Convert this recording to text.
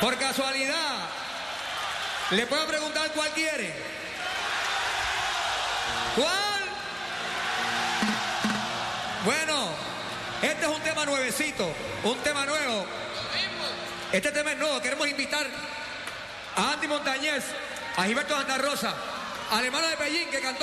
Por casualidad, ¿le puedo preguntar cuál quiere? ¿Cuál? Bueno, este es un tema nuevecito, un tema nuevo. Este tema es nuevo. Queremos invitar a Andy Montañez, a Gilberto Santa Rosa, al hermano de Pellín que cantó